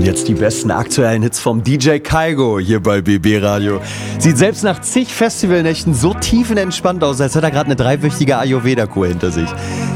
Und jetzt die besten aktuellen Hits vom DJ Kaigo hier bei BB Radio. Sieht selbst nach zig Festivalnächten so tiefenentspannt aus, als hätte er gerade eine 3-wöchige Ayurveda-Kur hinter sich.